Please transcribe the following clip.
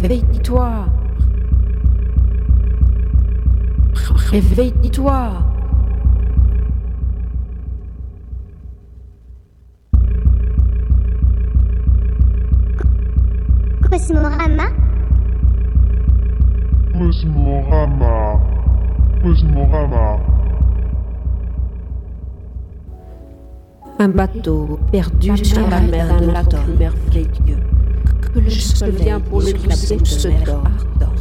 Réveille-toi. Réveille-toi. Cosmorama. Cosmorama. Cosmorama. Un bateau perdu sur la mer d'un lac merveilleux, que le soleil vient pour le pousser se dort.